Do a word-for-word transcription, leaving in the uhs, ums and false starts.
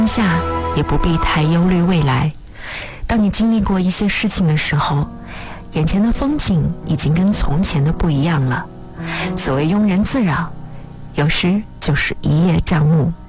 下也不必太忧虑未来。当你经历过一些事情的时候，眼前的风景已经跟从前的不一样了。所谓庸人自扰，有时就是一叶障目。